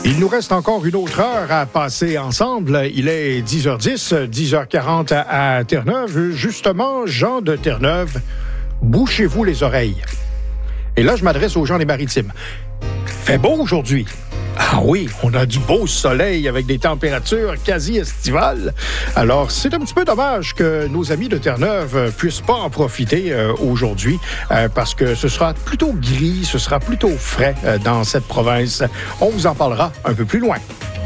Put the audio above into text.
Il nous reste encore une autre heure à passer ensemble. Il est 10h10, 10h40 à Terre-Neuve. Justement, Jean de Terre-Neuve, bouchez-vous les oreilles. Et là, je m'adresse aux gens des Maritimes. Fait beau aujourd'hui. Ah oui, on a du beau soleil avec des températures quasi estivales. Alors, c'est un petit peu dommage que nos amis de Terre-Neuve puissent pas en profiter aujourd'hui parce que ce sera plutôt gris, ce sera plutôt frais dans cette province. On vous en parlera un peu plus loin.